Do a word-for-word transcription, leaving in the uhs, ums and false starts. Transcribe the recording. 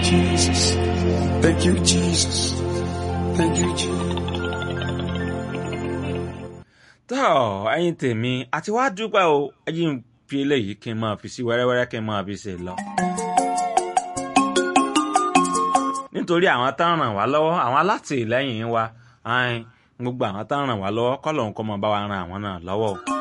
Jesus. Thank you, Jesus. Thank you, Jesus. tọ́ ẹ̀yin tèmi àti wá dúpẹ́ o ẹ̀yin fi eléyìí kí n máa fi sí wẹ́rẹ́wẹ́rẹ́ kí n máa fi ṣe lọ. nítorí àwọn tá ń ràn wá lọ́wọ́ àwọn alátìlẹ́yìn wa gbogbo àwọn tá ń ràn wá lọ́wọ́ kọ́lọ́hún kó máa bá wa ran àwọn náà lọ́wọ́ o.